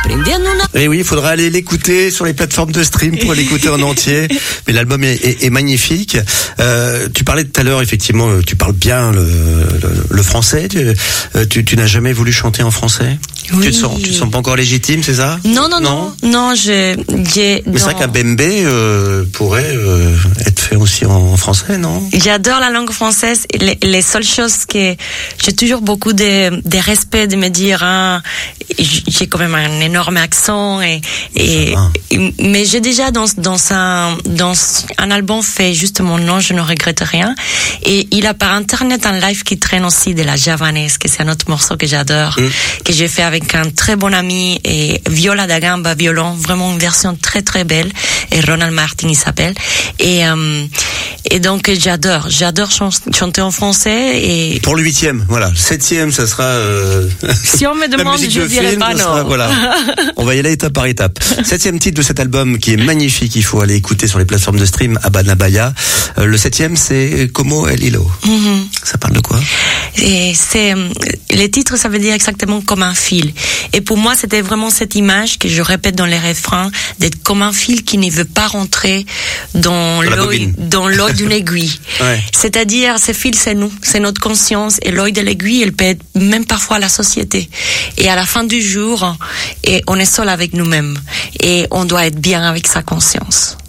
Et oui, il faudra aller l'écouter sur les plateformes de stream pour l'écouter en entier. Mais l'album est magnifique. Tu parlais tout à l'heure, effectivement, tu parles bien le français. Tu n'as jamais voulu chanter en français? Oui. Tu te sens pas encore légitime, c'est ça? Non, Mais c'est vrai qu'un bembé pourrait être fait aussi en français, non? J'adore la langue française. Les seules choses que j'ai toujours beaucoup de respect de me dire, hein, j'ai quand même un énorme accent mais j'ai déjà dans un album fait justement non, je ne regrette rien. Et il a par internet un live qui traîne aussi de la javanaise, que c'est un autre morceau que j'adore, que j'ai fait avec un très bon ami, et Viola da Gamba violon, vraiment une version très très belle, et Ronald Martin il s'appelle, et donc j'adore chanter en français. Et pour le 8e, voilà, le 7e ça sera si on me demande je dirais pas non. Voilà, on va y aller étape par étape. 7e titre de cet album qui est magnifique, il faut aller écouter sur les plateformes de stream, Abanabaya. Le 7e c'est Como el hilo. Ça parle de quoi? Et les titres, ça veut dire exactement comme un fil. Et pour moi, c'était vraiment cette image que je répète dans les refrains, d'être comme un fil qui ne veut pas rentrer dans l'œil d'une aiguille. Ouais. C'est-à-dire, ce fil, c'est nous, c'est notre conscience, et l'œil de l'aiguille, elle peut être même parfois la société. Et à la fin du jour, on est seul avec nous-mêmes, et on doit être bien avec sa conscience.